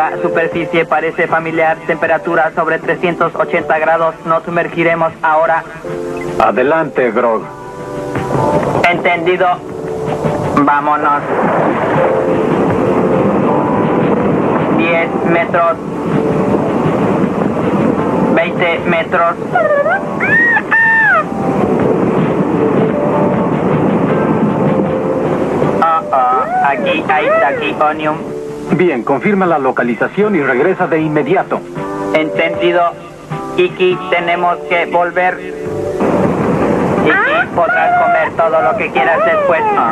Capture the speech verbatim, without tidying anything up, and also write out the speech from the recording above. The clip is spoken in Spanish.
La superficie parece familiar. Temperatura sobre trescientos ochenta grados. Nos sumergiremos ahora. Adelante, Grog. Entendido. Vámonos. diez metros. veinte metros. Oh, oh, aquí hay Tachyonium. Bien, confirma la localización y regresa de inmediato. Entendido. Iki, tenemos que volver. Iki, podrás comer todo lo que quieras después.